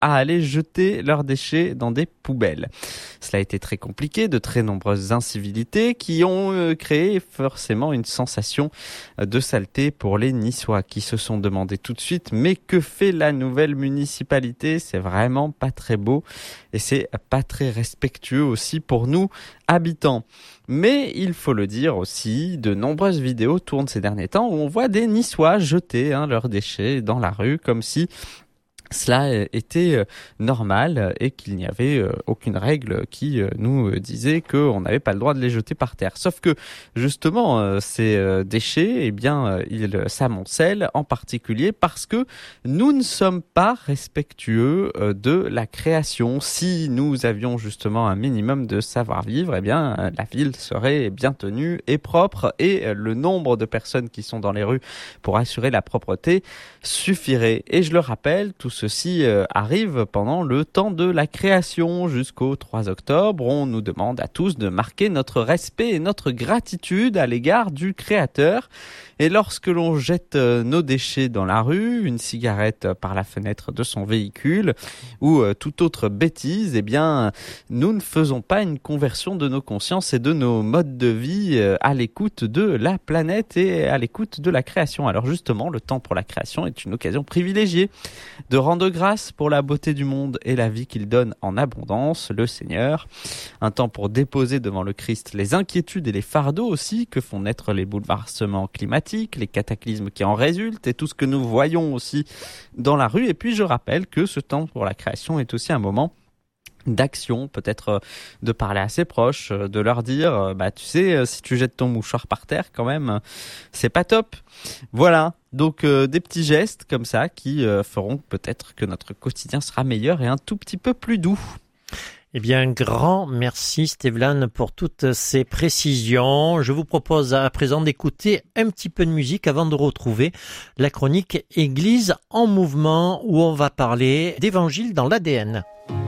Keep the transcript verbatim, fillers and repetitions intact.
à aller jeter leurs déchets dans des poubelles. Cela a été très compliqué, de très nombreuses incivilités qui ont créé forcément une sensation de saleté pour les Niçois qui se sont demandé tout de suite mais que fait la nouvelle municipalité ? C'est vraiment pas très beau et c'est pas très respectueux aussi pour nous habitants. Mais il faut le dire aussi, de nombreuses vidéos tournent ces derniers temps où on voit des Niçois jeter hein, leurs déchets dans la rue comme si cela était normal et qu'il n'y avait aucune règle qui nous disait qu'on n'avait pas le droit de les jeter par terre. Sauf que justement, ces déchets, eh bien, ils s'amoncellent en particulier parce que nous ne sommes pas respectueux de la création. Si nous avions justement un minimum de savoir-vivre, eh bien, la ville serait bien tenue et propre et le nombre de personnes qui sont dans les rues pour assurer la propreté suffirait. Et je le rappelle, tout ceci euh, arrive pendant le temps de la création jusqu'au trois octobre. On nous demande à tous de marquer notre respect et notre gratitude à l'égard du créateur. Et lorsque l'on jette euh, nos déchets dans la rue, une cigarette par la fenêtre de son véhicule ou euh, toute autre bêtise, eh bien, nous ne faisons pas une conversion de nos consciences et de nos modes de vie euh, à l'écoute de la planète et à l'écoute de la création. Alors justement, le temps pour la création est une occasion privilégiée de rendre grâce pour la beauté du monde et la vie qu'il donne en abondance, le Seigneur. Un temps pour déposer devant le Christ les inquiétudes et les fardeaux aussi que font naître les bouleversements climatiques, les cataclysmes qui en résultent et tout ce que nous voyons aussi dans la rue. Et puis je rappelle que ce temps pour la création est aussi un moment d'action, peut-être de parler à ses proches, de leur dire bah tu sais si tu jettes ton mouchoir par terre quand même c'est pas top. Voilà, donc euh, des petits gestes comme ça qui euh, feront peut-être que notre quotidien sera meilleur et un tout petit peu plus doux. Eh bien, grand merci Stéphane pour toutes ces précisions. Je vous propose à présent d'écouter un petit peu de musique avant de retrouver la chronique Église en mouvement où on va parler d'évangile dans l'A D N.